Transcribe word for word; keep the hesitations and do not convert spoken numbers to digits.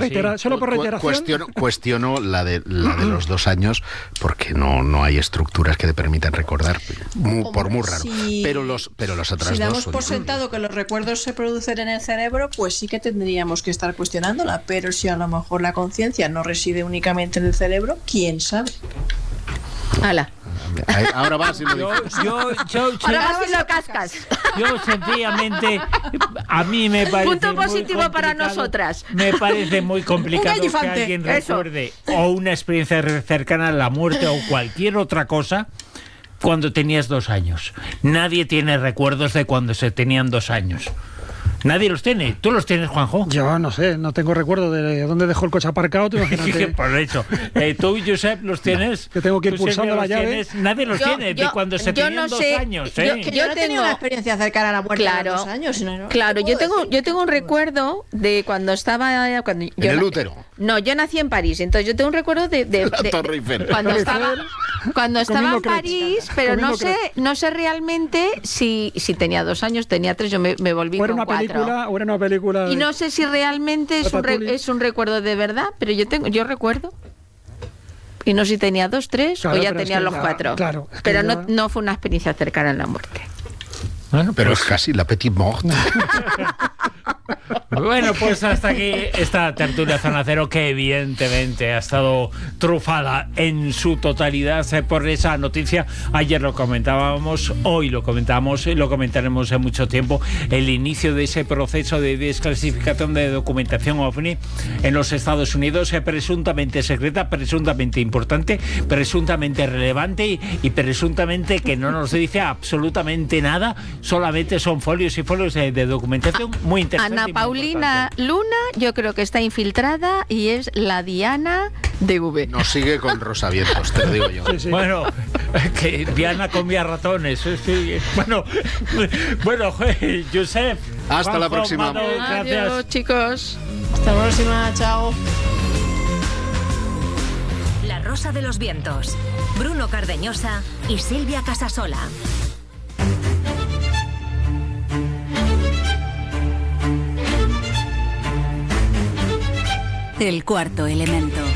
reiterar, sí. solo por Cu- reiteración. Cuestiono, cuestiono la de la de los dos años porque no, no hay estructuras que te permitan recordar, muy, por muy raro. Si, pero los pero los otras si dos damos son- por sentado que los recuerdos se producen en el cerebro, pues sí que tendríamos que estar cuestionándola. Pero si a lo mejor la conciencia no reside únicamente en el cerebro, ¿quién sabe? Hala. Ahí- Ahora vas y lo Yo, dices. yo, yo, Ahora vas y lo cascas. yo sencillamente, a mí me parece Punto muy positivo para complicado, nosotras. Me parece muy complicado que gallifante. alguien Eso. recuerde o una experiencia cercana a la muerte o cualquier otra cosa cuando tenías dos años. Nadie tiene recuerdos de cuando se tenían dos años. Nadie los tiene. ¿Tú los tienes, Juanjo? Yo no sé, no tengo recuerdo de dónde dejó el coche aparcado, tú imagínate. Por eso. Eh, ¿Tú, Josep, los tienes? Que tengo que ir ¿Tú, Silvia, pulsando la los llave. tienes? Nadie los Yo- tiene yo- de cuando se yo tenían no dos sé, años. yo- ¿eh? Que yo, Yo no he tenido tengo- una experiencia cercana a la muerte Claro, a los años. No, no, claro. no Yo puedo tengo, decir. yo tengo un recuerdo de cuando estaba, cuando yo En el na- útero. No, yo nací en París, entonces yo tengo un recuerdo de, de- La de- Torre de- Eiffel. cuando estaba, cuando estaba en Comiendo crepes. París, pero no Comiendo sé, crepes. no sé realmente si, si tenía dos años, tenía tres, yo me, me volví O era con una cuatro. película, o era una película. Y de- no sé si realmente es un, re- Ratatouille. es un recuerdo de verdad, pero yo tengo, yo recuerdo. Y no sé si tenía dos, tres Claro, o ya pero es tenía que los ya- cuatro. claro, es que pero ya- no, no fue una experiencia cercana a la muerte. Bueno, Pero pues- es casi la petit mort. Bueno, pues hasta aquí esta tertulia Zona Cero, que evidentemente ha estado trufada en su totalidad eh, por esa noticia. Ayer lo comentábamos, hoy lo comentamos, y lo comentaremos en mucho tiempo, el inicio de ese proceso de desclasificación de documentación OVNI en los Estados Unidos, eh, presuntamente secreta, presuntamente importante, presuntamente relevante y, y presuntamente que no nos dice absolutamente nada, solamente son folios y folios de, de documentación muy interesante. Ana y muy Paulina importante. Luna, yo creo que está infiltrada y es la Diana de V. No sigue con Rosavientos, te lo digo yo. Sí, sí. Bueno, que Diana comía ratones. Sí. Bueno, bueno, Josep. Hasta la Juanjo, próxima. Mado, gracias. Adiós, chicos. Hasta la próxima, chao. La Rosa de los Vientos. Bruno Cardeñosa y Silvia Casasola. El cuarto elemento.